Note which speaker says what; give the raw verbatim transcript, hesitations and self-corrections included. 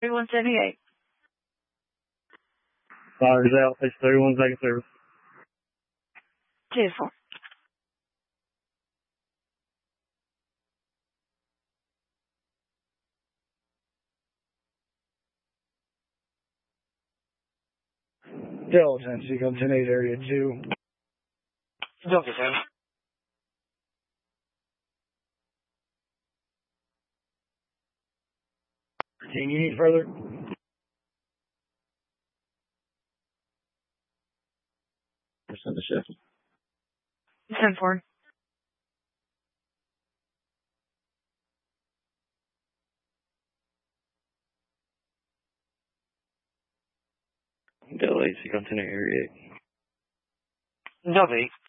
Speaker 1: thirty-one seventy-eight.
Speaker 2: Fire's out. It's thirty-one second service.
Speaker 1: two four.
Speaker 3: Delta ten, C come ten eight area two.
Speaker 4: Delta ten.
Speaker 3: Can you need further? Percent the shift.
Speaker 1: ten four.
Speaker 2: Delta eight, C come ten eight area eight.
Speaker 4: Delta eight.